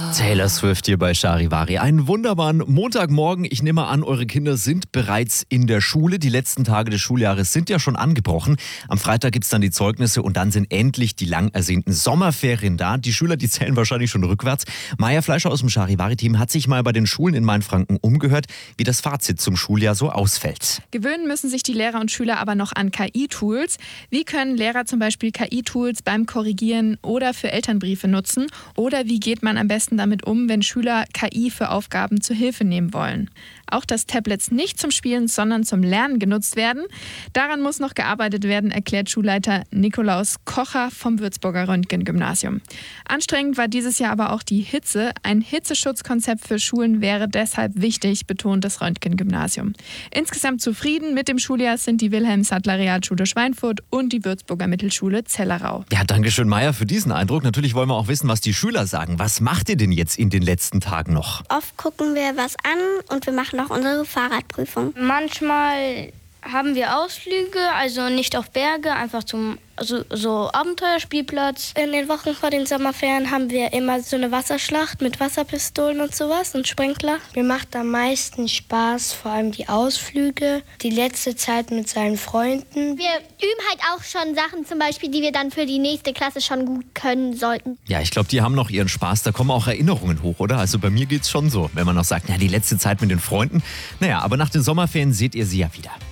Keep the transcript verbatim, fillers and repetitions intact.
Taylor Swift hier bei Charivari. Einen wunderbaren Montagmorgen. Ich nehme an, eure Kinder sind bereits in der Schule. Die letzten Tage des Schuljahres sind ja schon angebrochen. Am Freitag gibt es dann die Zeugnisse und dann sind endlich die lang ersehnten Sommerferien da. Die Schüler, die zählen wahrscheinlich schon rückwärts. Maja Fleischer aus dem Charivari-Team hat sich mal bei den Schulen in Mainfranken umgehört, wie das Fazit zum Schuljahr so ausfällt. Gewöhnen müssen sich die Lehrer und Schüler aber noch an K I-Tools. Wie können Lehrer zum Beispiel K I-Tools beim Korrigieren oder für Elternbriefe nutzen? Oder wie geht man am besten damit um, wenn Schüler K I für Aufgaben zur Hilfe nehmen wollen? Auch dass Tablets nicht zum Spielen, sondern zum Lernen genutzt werden. Daran muss noch gearbeitet werden, erklärt Schulleiter Nikolaus Kocher vom Würzburger Röntgen-Gymnasium. Anstrengend war dieses Jahr aber auch die Hitze. Ein Hitzeschutzkonzept für Schulen wäre deshalb wichtig, betont das Röntgen-Gymnasium. Insgesamt zufrieden mit dem Schuljahr sind die Wilhelm-Sattler-Realschule Schweinfurt und die Würzburger Mittelschule Zellerau. Ja, danke schön, Maja, für diesen Eindruck. Natürlich wollen wir auch wissen, was die Schüler sagen. Was macht ihr denn jetzt in den letzten Tagen noch? Oft gucken wir was an und wir machen auch unsere Fahrradprüfung. Manchmal haben wir Ausflüge, also nicht auf Berge, einfach zum also so Abenteuerspielplatz. In den Wochen vor den Sommerferien haben wir immer so eine Wasserschlacht mit Wasserpistolen und sowas und Sprinkler. Mir macht am meisten Spaß, vor allem die Ausflüge, die letzte Zeit mit seinen Freunden. Wir üben halt auch schon Sachen, zum Beispiel, die wir dann für die nächste Klasse schon gut können sollten. Ja, ich glaube, die haben noch ihren Spaß. Da kommen auch Erinnerungen hoch, oder? Also bei mir geht's schon so, wenn man noch sagt, ja, die letzte Zeit mit den Freunden. Naja, aber nach den Sommerferien seht ihr sie ja wieder.